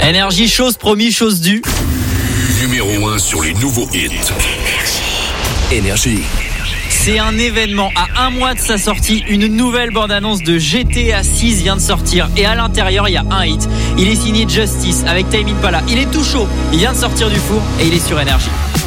Énergie, chose promis, chose due. Numéro 1 sur les nouveaux hits. Énergie. C'est un événement. À un mois de sa sortie, une nouvelle bande-annonce de GTA 6 vient de sortir. Et à l'intérieur, il y a un hit. Il est signé Justice avec Tame Impala. Il est tout chaud. Il vient de sortir du four et il est sur Énergie.